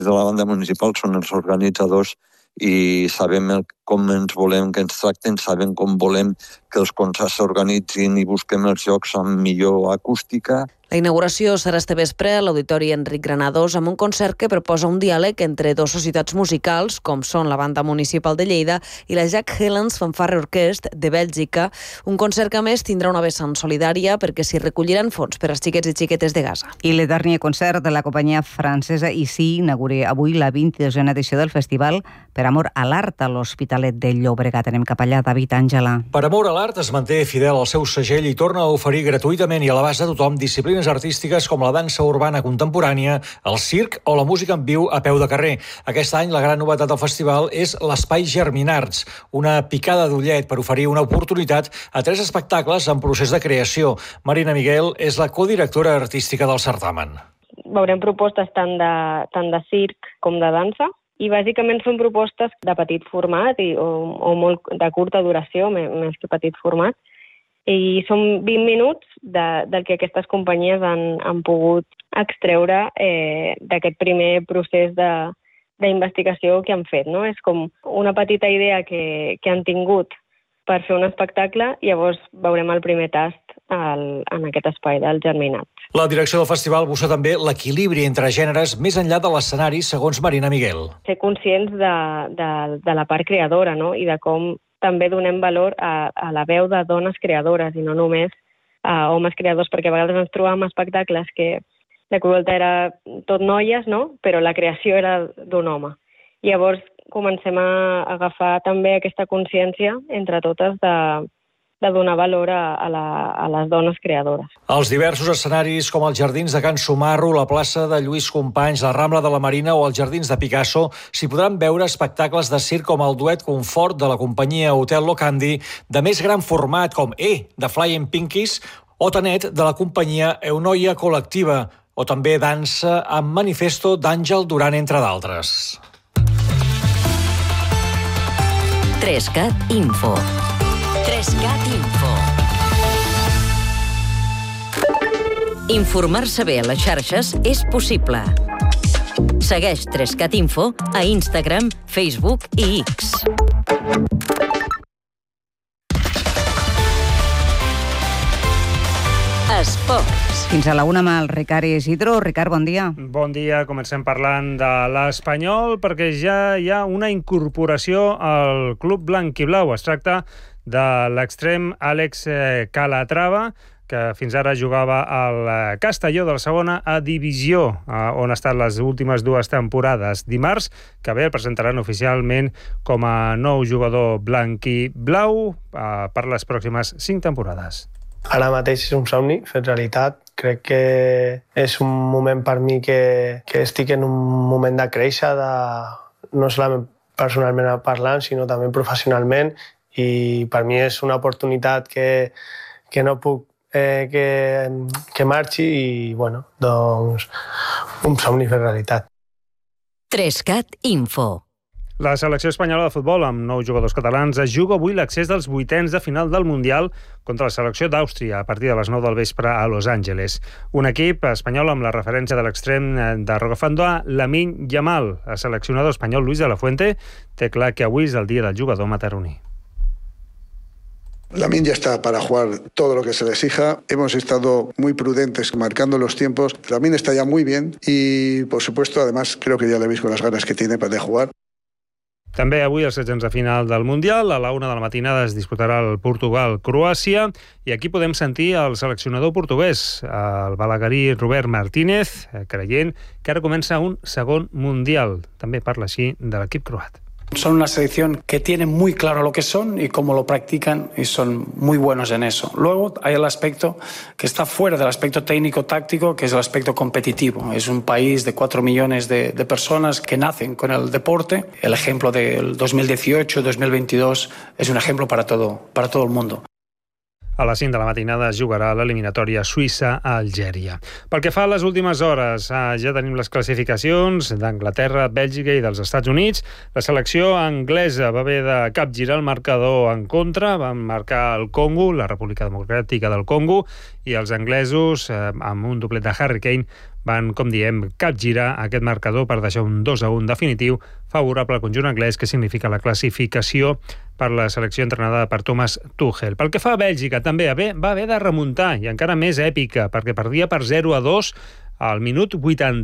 de la banda municipal són els organitzadors i sabem com ens volem que ens tracten, sabem com volem que els concerts s'organitzin i busquem els llocs amb millor acústica. La inauguració serà este vespre a l'Auditori Enric Granados amb un concert que proposa un diàleg entre dues societats musicals, com són la Banda Municipal de Lleida i la Jack Helens Fanfare Orquestra de Bèlgica. Un concert que, a més, tindrà una vessant solidària perquè s'hi recolliran fons per als xiquets i xiquetes de Gaza. I le dernier concert de la companyia francesa ICI inaugura avui la 22a edició del festival Per amor a l'art a l'Hospitalet de Llobregat. Anem cap allà, David Àngela. Per amor a l'art es manté fidel al seu segell i torna a oferir gratuïtament i a l'abast de tothom disciplines artístiques com la dansa urbana contemporània, el circ o la música en viu a peu de carrer. Aquest any la gran novetat del festival és l'Espai Germinarts, una picada d'ullet per oferir una oportunitat a 3 espectacles en procés de creació. Marina Miguel és la codirectora artística del certamen. Veurem propostes tant de circ com de dansa, i bàsicament són propostes de petit format o molt de curta duració, més que petit format, i són 20 minuts del que aquestes companyies han pogut extreure d'aquest primer procés d'investigació que han fet, no? És com una petita idea que han tingut per fer un espectacle i llavors veurem el primer tast en aquest espai del Germinat. La direcció del festival busca també l'equilibri entre gèneres més enllà de l'escenari, segons Marina Miguel. Ser conscients de la part creadora, no? I de com també donem valor a la veu de dones creadores i no només a homes creadors, perquè a vegades ens trobàvem espectacles que la cruelta era tot noies, no? Però la creació era d'un home. I llavors comencem a agafar també aquesta consciència entre totes de donar valor a les dones creadores. Els diversos escenaris com els Jardins de Can Sumarro, la plaça de Lluís Companys, la Rambla de la Marina o els Jardins de Picasso s'hi podran veure espectacles de circ com el duet Confort de la companyia Hotel Locandi, de més gran format com de Flying Pinkies o Tanet de la companyia Eunoia Col·lectiva o també dansa amb Manifesto d'Àngel Duran, entre d'altres. 3CAT Info. 3CAT Info. Informar-se bé a les xarxes és possible. Segueix 3CAT Info a Instagram, Facebook i X. Esports. Fins a la 1 amb el Ricard Isidro. Ricard, bon dia. Bon dia. Comencem parlant de l'Espanyol perquè ja hi ha una incorporació al club blanc i blau. Es tracta de l'extrem Àlex Calatrava, que fins ara jugava al Castelló de la segona a divisió, on ha estat les últimes 2 temporades. Dimarts, que bé el presentaran oficialment com a nou jugador blanc i blau per les pròximes 5 temporades. Ara mateix és un somni fet realitat. Crec que és un moment per mi que estic en un moment de créixer, no solament personalment parlant, sinó també professionalment, i per mi és una oportunitat que no puc que marxi i, bueno, doncs un somni fet realitat. 3CAT Info. La selecció espanyola de futbol, amb 9 jugadors catalans, es juga avui l'accés dels 8ens de final del Mundial contra la selecció d'Àustria a partir de les 9 del vespre a Los Angeles. Un equip espanyol amb la referència de l'extrem de Rocafondoa, Lamine Yamal. El seleccionador espanyol Luis de la Fuente té clar que avui és el dia del jugador mataroní. Lamine ya está para jugar todo lo que se le exija. Hemos estado muy prudentes marcando los tiempos. Lamine está ya muy bien y, por supuesto, además creo que ya le veis con las ganas que tiene para jugar. També avui els setzents de final del Mundial. A la 1 de la matinada es disputarà el Portugal-Croàcia i aquí podem sentir el seleccionador portuguès, el balaguerí Robert Martínez, creient que ara comença un segon Mundial. També parla així de l'equip croat. Son una selección que tiene muy claro lo que son y cómo lo practican y son muy buenos en eso. Luego hay el aspecto que está fuera del aspecto técnico-táctico, que es el aspecto competitivo. Es un país de 4 millones de personas que nacen con el deporte. El ejemplo del 2018-2022 es un ejemplo para todo el mundo. A les 5 de la matinada es jugarà l'eliminatòria Suïssa-Algèria. Pel que fa a les últimes hores, ja tenim les classificacions d'Anglaterra, Bèlgica i dels Estats Units. La selecció anglesa va haver de capgirar el marcador en contra, van marcar el Congo, la República Democràtica del Congo, i els anglesos, amb un doblet de Harry Kane, van, com diem, capgirar aquest marcador per deixar un 2-1 definitiu favorable al conjunt anglès, que significa la classificació per la selecció entrenada per Thomas Tuchel. Pel que fa a Bèlgica, també va haver de remuntar, i encara més èpica, perquè perdia per 0-2 al minut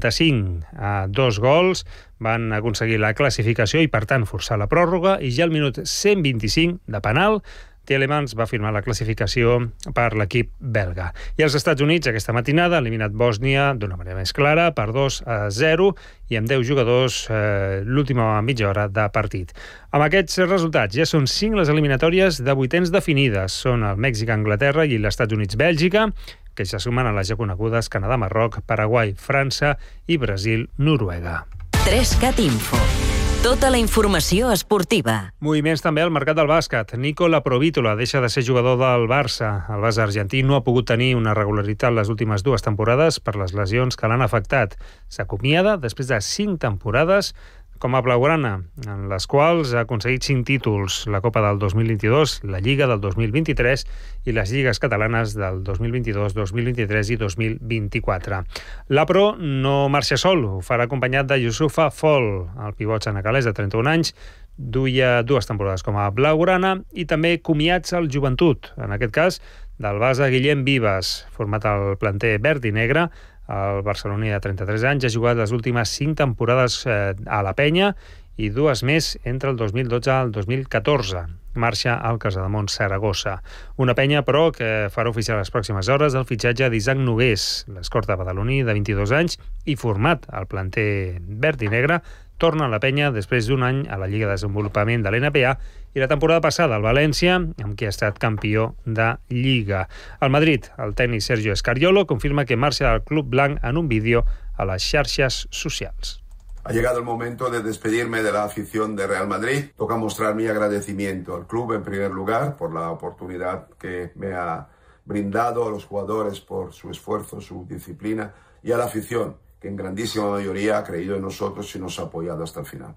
85. A 2 gols van aconseguir la classificació i, per tant, forçar la pròrroga, i ja al minut 125 de penal, Tielemans va firmar la classificació per l'equip belga. I els Estats Units, aquesta matinada, ha eliminat Bòsnia d'una manera més clara, per 2-0, i amb 10 jugadors l'última mitja hora de partit. Amb aquests resultats, ja són 5 les eliminatòries de vuitens definides. Són el Mèxic-Anglaterra i l'Estats Units-Bèlgica, que ja sumen a les ja conegudes Canadà-Marroc, Paraguai, França i Brasil-Noruega. 3CAT Info. Tota la informació esportiva. Moviments també al mercat del bàsquet. Nico Laprovítola deixa de ser jugador del Barça. El Barça argentí no ha pogut tenir una regularitat les últimes 2 temporades per les lesions que l'han afectat. S'acomiada després de 5 temporades com a blaugrana, en les quals ha aconseguit 5 títols, la Copa del 2022, la Lliga del 2023 i les lligues catalanes del 2022, 2023 i 2024. Lapro no marxa sol, ho farà acompanyat de Youssoufa Fall, el pivot senegalès de 31 anys, duia 2 temporades com a blaugrana i també comiats al joventut, en aquest cas del base Guillem Vives, format al planter verd i negre. El barceloní de 33 anys ha jugat les últimes 5 temporades a la Penya i 2 més entre el 2012 i el 2014. Marxa al Casademont Saragossa. Una Penya, però, que farà oficial les pròximes hores el fitxatge d'Isaac Nogués, l'escorta badaloní de 22 anys i format al planter verd i negre, torna a la Penya després d'un any a la Lliga de Desenvolupament de l'NPA i la temporada passada al València, amb qui ha estat campió de Lliga. Al Madrid, el tècnic Sergio Escariolo confirma que marxa del club blanc en un vídeo a les xarxes socials. Ha llegado el momento de despedirme de la afición de Real Madrid. Toca mostrar mi agradecimiento al club en primer lugar por la oportunidad que me ha brindado, a los jugadores por su esfuerzo, su disciplina y a la afición, que en grandísima mayoría ha creído en nosotros y nos ha apoyado hasta el final.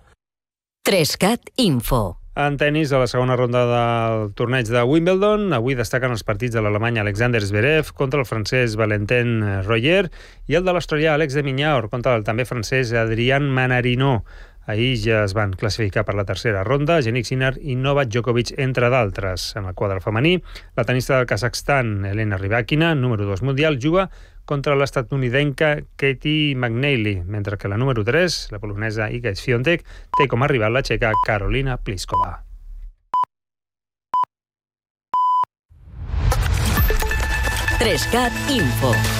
3CAT Info. En tenis, a la segona ronda del torneig de Wimbledon, avui destaquen els partits de l'alemany Alexander Zverev contra el francès Valentin Royer i el de l'australià Alex de Minaur contra el també francès Adrian Manarino. Ahir ja es van classificar per la tercera ronda Jannik Sinner i Novak Djokovic, entre d'altres. En el quadre femení, la tenista del Kazakhstan, Elena Rybakina, número 2 mundial, juga contra l'estatunidenca Katie McNeely, mentre que la número 3, la polonesa Iga Świątek, té com a rival la txeca Karolina Pliskova. 3CAT Info.